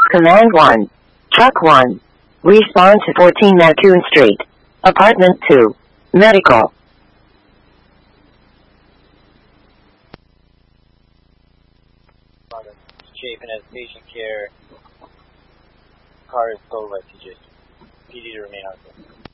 Command 1. Truck 1. Respond to 14 Mattoon Street. Apartment 2. Medical. Chafin has patient care. Car is total by TJ. PD to remain on.